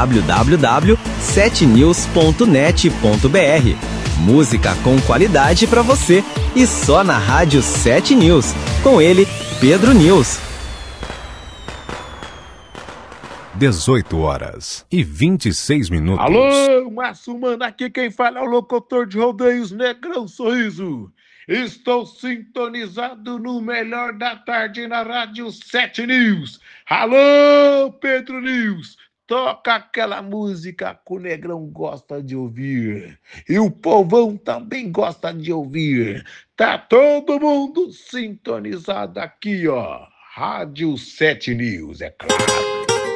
www.7news.net.br. Música com qualidade para você e só na Rádio 7 News. Com ele, Pedro News. 18h26. Alô, Márcio Mano, aqui quem fala é o locutor de rodeios Negrão Sorriso. Estou sintonizado no melhor da tarde na Rádio 7 News. Alô, Pedro News, toca aquela música que o Negrão gosta de ouvir. E o povão também gosta de ouvir. Tá todo mundo sintonizado aqui, ó. Rádio 7 News, é claro.